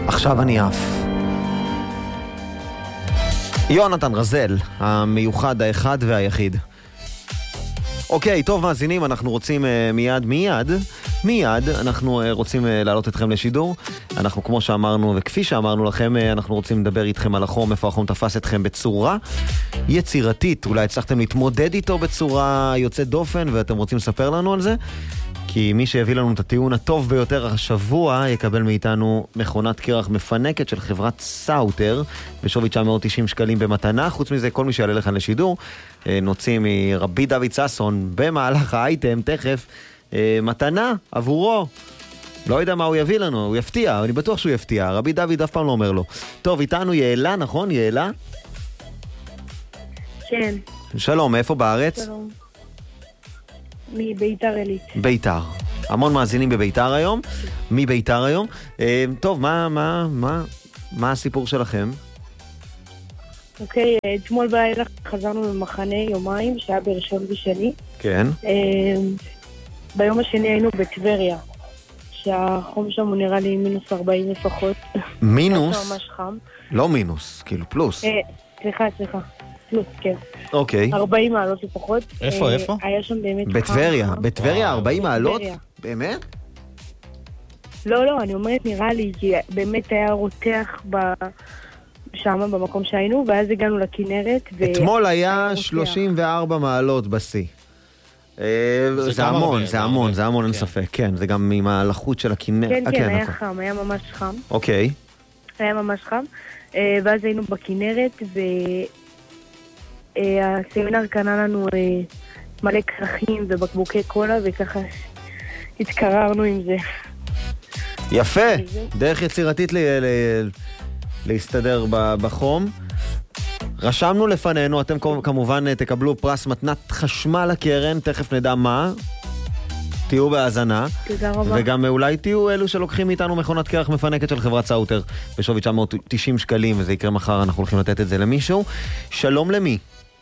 עכשיו אני עף. יונתן רזל, המיוחד האחד והיחיד. אוקיי, טוב מאזינים, אנחנו רוצים מיד, אנחנו רוצים להעלות אתכם לשידור. אנחנו כמו שאמרנו, וכפי שאמרנו לכם, אנחנו רוצים לדבר איתכם על החום, איפה החום תפס אתכם בצורה יצירתית. אולי הצלחתם להתמודד איתו בצורה יוצאת דופן, ואתם רוצים לספר לנו על זה? כי מי שהביא לנו את הטיעון הטוב ביותר השבוע יקבל מאיתנו מכונת קרח מפנקת של חברת סאוטר בשווי 990 שקלים במתנה. חוץ מזה, כל מי שיעלה לכאן לשידור נוציא מרבי דוד ססון במהלך האייטם תכף מתנה עבורו. לא יודע מה הוא יביא לנו, הוא יפתיע, אני בטוח שהוא יפתיע. רבי דוד אף פעם לא אומר לו. טוב, איתנו יעלה, נכון? יעלה? כן. שלום, מאיפה בארץ? שלום. מביתר עילית. ביתר. המון מאזינים בביתר היום. מביתר היום. טוב, מה הסיפור שלכם? אוקיי, אתמול בלילה חזרנו ממחנה יומיים, שהיה בראשון ושני. כן. ביום השני היינו בטבריה, שהחום שם הוא נראה לי מינוס 40 לפחות. מינוס? ממש חם. לא מינוס, כאילו פלוס. סליחה. פלוס, כן. אוקיי. 40 מעלות לפחות. איפה? היה שם באמת חם. בטבריה? בטבריה 40 מעלות? באמת? לא, אני אומרת נראה לי, כי באמת היה רותח שם במקום שהיינו, ואז הגענו לכנרת. אתמול היה 34 מעלות בשיא. זה המון, אין ספק. כן, זה גם עם הלחות של הכנרת. כן, היה חם, היה ממש חם. אוקיי. היה ממש חם. ואז היינו בכנרת, והסמינר קנה לנו מלא קרחים ובקבוקי קולה, וככה התקררנו עם זה. יפה, דרך יצירתית להסתדר בחום. רשמנו לפנינו, אתם כמובן תקבלו פרס מתנת חשמל לקרן, תכף נדע מה. תהיו בהאזנה. תודה רבה. וגם אולי תהיו אלו שלוקחים מאיתנו מכונת קרח מפנקת של חברת סאוטר בשווי 990 שקלים, וזה יקרה מחר, אנחנו הולכים לתת את זה למישהו. שלום למי?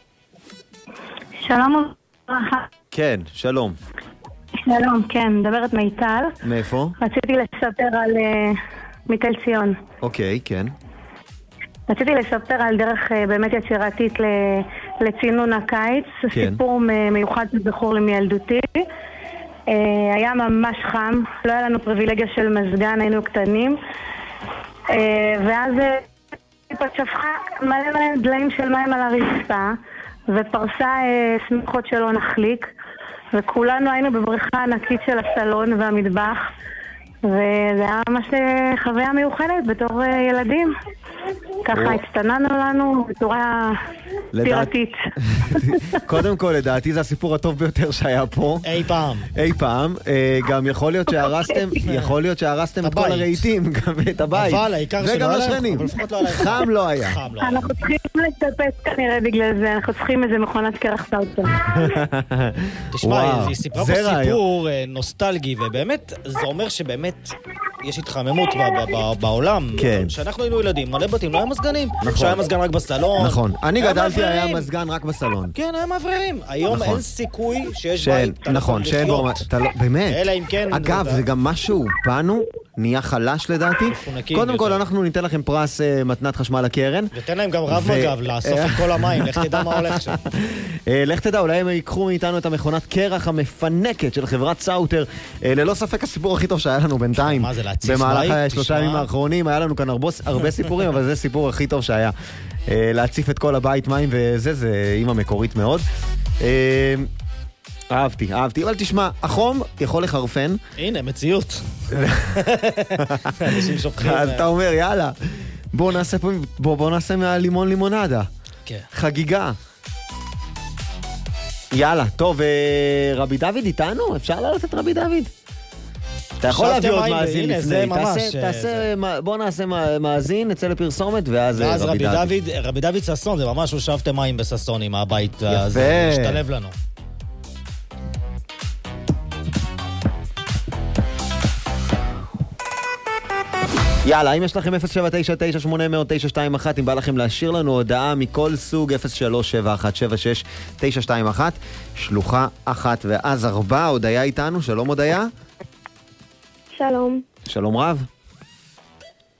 שלום. שלום. שלום, כן, מדברת מיטל. מאיפה? רציתי לספר על מתל ציון. אוקיי, כן. רציתי לספר על דרך באמת יצירתית לצינון הקיץ. כן. סיפור מיוחד שזכור לי מילדותי. היה ממש חם, לא היה לנו פריבילגיה של מזגן, היינו קטנים. ואז שפכה מלא דליים של מים על הרצפה, ופרסה שמחות שלא נחליק. וכולנו היינו בבריכה ענקית של הסלון והמטבח, וזה היה ממש חוויה מיוחדת בתור ילדים. ככה הצטננו לנו בצורה יצירתית. קודם כל, לדעתי זה הסיפור הטוב ביותר שהיה פה. אי פעם. גם יכול להיות שהרסתם את כל הרהיטים, גם את הבית. אבל העיקר שלא עליהם, אבל לפחות לא עליהם. חם לא היה. אנחנו צריכים לטפס כנראה בגלל זה, אנחנו צריכים איזה מכונת קרח סאוטר. תשמע, היא סיפרה פה סיפור נוסטלגי, ובאמת, זה אומר שבאמת יש התחממות בעולם. כן. שאנחנו היינו ילדים, מלא בתים, לא היה מזגנים. שהיה מזגן רק בסלון. נכון. אני גדלתי, היה מזגן רק בסלון. כן, היה מעברים. היום אין סיכוי שיש בית. נכון, שאין בו... באמת. אלא אם כן... אגב, זה גם משהו, בנו נהיה חלש לדעתי. קודם כל, אנחנו ניתן לכם פרס מתנת חשמל לקרן. ותן להם גם רב מגב לאסוף את כל המים, לך תדע מה הולך שם. לך תדע, אולי הם ייקחו מאיתנו את המכונת קרח המפנקת של חברת סאוטר. ללא ספק הסיפור הכי טוב שהיה לנו בינתיים. מה זה, להציף מים? במהלך 3 ימים האחרונים היה לנו כאן הרבה סיפורים, אבל זה הסיפור הכי טוב שהיה. להציף את כל הבית מים, זה אימא מקורית מאוד. אהבתי, אבל תשמע, החום יכול לחרפן. הנה, מציאות. אנשים שופכים. אז אתה אומר, יאללה, בוא נעשה מהלימון לימונדה. כן. חגיגה. יאללה, טוב, רבי דוד איתנו? אפשר לעלות את רבי דוד? אתה יכול להביא עוד מאזין לפני. בוא נעשה מאזין, נצא לפרסומת, ואז רבי דוד. רבי דוד ססון, זה ממש הוא שבתם מים בססון עם הבית. יפה. זה משתלב לנו. יאללה, אם יש לכם 079-980-921, אם בא לכם להשאיר לנו הודעה מכל סוג, 03-7176-921, שלוחה 1 ואז 4, הודעה איתנו, שלום הודעה. שלום. שלום רב.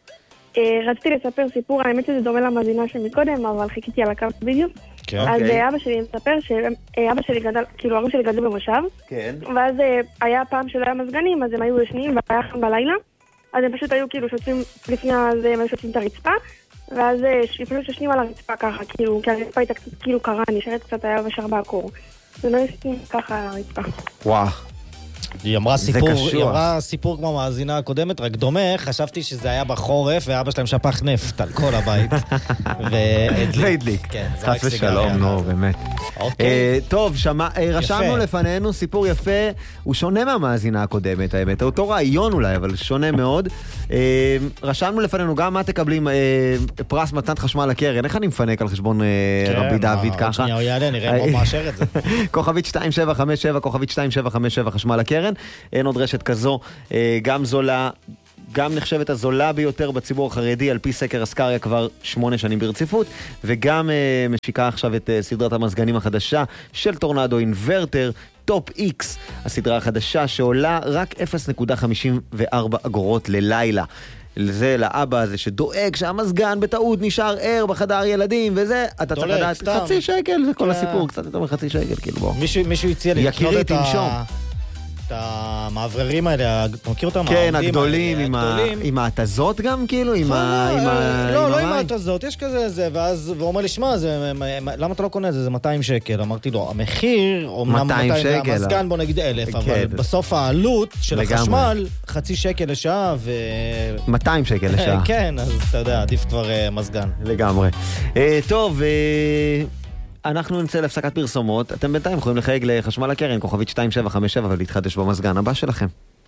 רציתי לספר סיפור, האמת שזה דומה למאזינה שמקודם, אבל חיכיתי על הקו בדיוק. אז אבא שלי מספר שאבא שלי גדל, כאילו ההורים שלי גדלו במושב, ואז היה פעם שלא היה מזגנים, אז הם היו ישנים והיה חם בלילה, אז הם פשוט היו כאילו שותים, לפני זה הם היו שותים את הרצפה, ואז פשוט שושנים על הרצפה ככה, כאילו, כי הרצפה הייתה קצת כאילו קרה, נשארת קצת היה ושאר בעקור. זה לא ישתים ככה על הרצפה. וואו. היא אמרה סיפור כמו המאזינה הקודמת, רק דומה, חשבתי שזה היה בחורף, ואבא שלהם שפך נפט על כל הבית. והדליק. חס ושלום, נו, באמת. טוב, רשמנו לפנינו סיפור יפה, הוא שונה מהמאזינה הקודמת, האמת. אותו רעיון אולי, אבל שונה מאוד. רשמנו לפנינו גם מה תקבלים פרס מתנת חשמל לקרן. איך אני מפנק על חשבון רבי דוד ככה? עוד שנייה הוא יעלה, נראה מה מאשר את זה. כוכבית 2757, כוכבית 2757 חשמל לקרן. אין עוד רשת כזו, גם זולה, גם נחשבת הזולה ביותר בציבור החרדי, על פי סקר אסקריה כבר 8 שנים ברציפות, וגם משיקה עכשיו את סדרת המזגנים החדשה של טורנדו אינברטר, טופ איקס, הסדרה החדשה שעולה רק 0.54 אגורות ללילה. זה לאבא הזה שדואג שהמזגן בטעות נשאר ער בחדר ילדים וזה, אתה צריך לדעת חצי שקל, זה כל הסיפור, קצת יותר מחצי שקל, כאילו בוא. מישהו הציע לי יקירי, תנשום. את המעבררים האלה, אתה מכיר אותם? כן, הגדולים, עם ההתזות גם, כאילו? לא עם ההתזות, יש כזה זה, ואז הוא אומר לי, שמע, למה אתה לא קונה את זה? זה 200 שקל. אמרתי לו, המחיר, 200 שקל. המזגן בוא נגיד 1,000, אבל בסוף העלות של החשמל, חצי שקל לשעה ו... 200 שקל לשעה. כן, אז אתה יודע, עדיף כבר מזגן. לגמרי. טוב, אנחנו נמצא להפסקת פרסומות. אתם בינתיים יכולים לחייג לחשמל הקרן, כוכבית 2757, ולהתחדש במזגן הבא שלכם.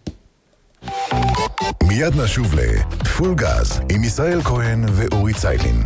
מיד נשוב לפול גז עם ישראל כהן ואורי ציילין.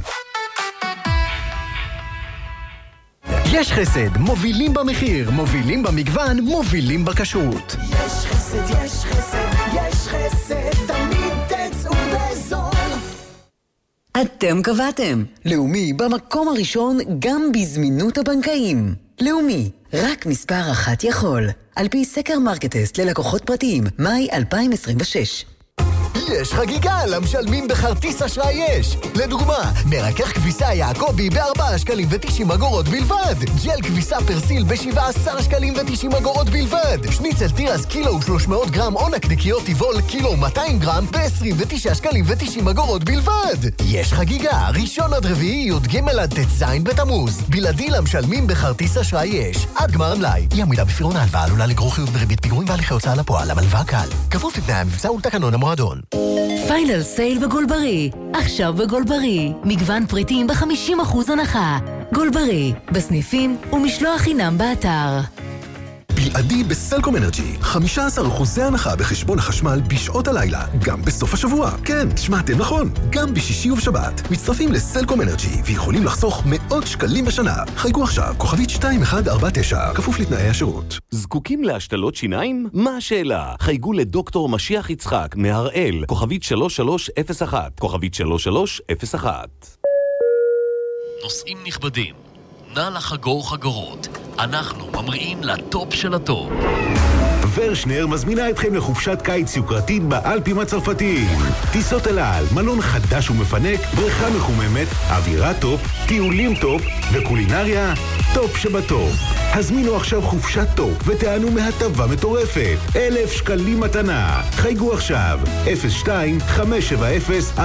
יש חסד, מובילים במחיר, מובילים במגוון, מובילים בכשרות. יש חסד, יש חסד, יש חסד, תמיד תצאו בזול. אתם קבעתם. לאומי במקום הראשון גם בזמינות הבנקאים. לאומי, רק מספר אחת יכול. על פי סקר מרקטסט ללקוחות פרטיים, מאי 2026. יש חגיגה למשלמים בכרטיס אשראי יש. לדוגמה, מרכך כביסה יעקובי ב4 שקלים ו90 אגורות בלבד. ג'ל כביסה פרסיל ב17 שקלים ו90 אגורות בלבד. שניצל תירס קילו 300 גרם או נקניקיות טבעול קילו 200 גרם ב29 שקלים ו90 אגורות בלבד. יש חגיגה, ראשון עד רביעי י"ג עד ט"ז בתמוז. בלעדי למשלמים בכרטיס אשראי יש. עד גמר מלאי. אי עמידה בפירעון ההלוואה עלולה לגרור חיות בריבית פיגורים והליכי הוצאה לפועל. המלווה קל. כפוף לתנאי המבצע ולתקנון המועדון. פיינל סייל בגולברי. עכשיו בגולברי. מגוון פריטים ב50% הנחה. גולברי. בסניפים ומשלוח חינם באתר. בלעדי בסלקום אנרג'י, 15% הנחה בחשבון החשמל בשעות הלילה, גם בסוף השבוע. כן, שמעתם נכון, גם בשישי ובשבת. מצטרפים לסלקום אנרג'י ויכולים לחסוך מאות שקלים בשנה. חייגו עכשיו, כוכבית 2149, כפוף לתנאי השירות. זקוקים להשתלות שיניים? מה השאלה? חייגו לדוקטור משיח יצחק מהראל, כוכבית 3301, כוכבית 3301. נוסעים נכבדים, נא לחגור חגורות. אנחנו ממריאים לטופ של הטופ. ורשנר מזמינה אתכם לחופשת קיץ יוקרתית באלפים הצרפתיים. טיסות אל על, מלון חדש ומפנק, בריכה מחוממת, אווירה טופ, טיולים טופ וקולינריה טופ שבטופ. הזמינו עכשיו חופשת טופ ותענו מהטבה מטורפת. 1,000 שקלים מתנה. חייגו עכשיו 02-570-4444.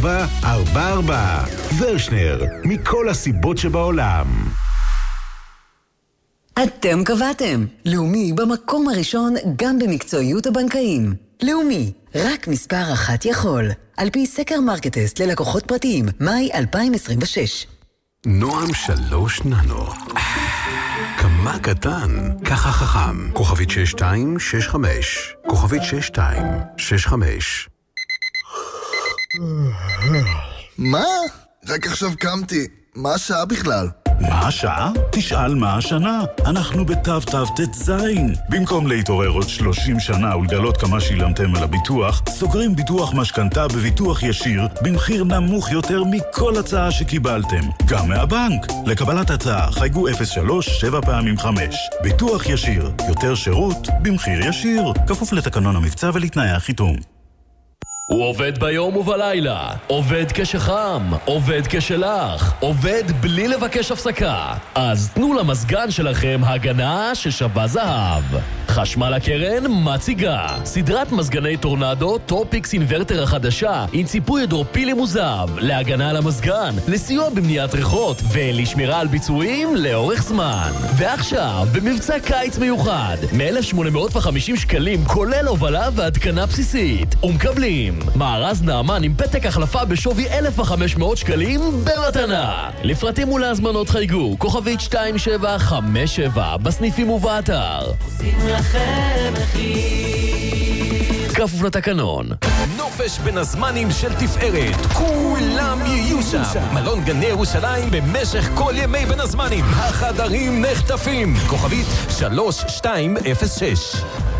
ורשנר, מכל הסיבות שבעולם. אתם קבעתם. לאומי במקום הראשון גם במקצועיות הבנקאים. לאומי, רק מספר אחת יכול. על פי סקר מרקטסט ללקוחות פרטיים, מאי 2026. נועם 3 ננו. כמה קטן, ככה חכם. כוכבית 6265. כוכבית 6265. מה? רק עכשיו קמתי. מה השעה בכלל? מה השעה? תשאל מה השנה. אנחנו בתו-תו-תת זין. במקום להתעורר עוד 30 שנה ולגלות כמה שילמתם על הביטוח, סוגרים ביטוח משכנתה בביטוח ישיר במחיר נמוך יותר מכל הצעה שקיבלתם. גם מהבנק. לקבלת הצעה חייגו 03-7x5. ביטוח ישיר. יותר שירות במחיר ישיר. כפוף לתקנון המבצע ולתנאי החיתום. הוא עובד ביום ובלילה, עובד כשחם, עובד כשלח, עובד בלי לבקש הפסקה. אז תנו למזגן שלכם הגנה ששווה זהב. חשמל הקרן מציגה סדרת מזגני טורנדו טופיקס אינברטר החדשה עם ציפוי הידרופילי מוזב להגנה על המזגן, לסיוע במניעת ריחות ולשמירה על ביצועים לאורך זמן. ועכשיו במבצע קיץ מיוחד מ-1,850 שקלים כולל הובלה והתקנה בסיסית, ומקבלים מארז נאמן עם פתק החלפה בשווי 1,500 שקלים במתנה. לפרטים ולהזמנות חייגו כוכבית 2757 בסניפים ובאתר. כפוף לתקנון. נופש בין הזמנים של תפארת, כולם יהיו שם. מלון גני ירושלים במשך כל ימי בין הזמנים. החדרים נחטפים. כוכבית 3206.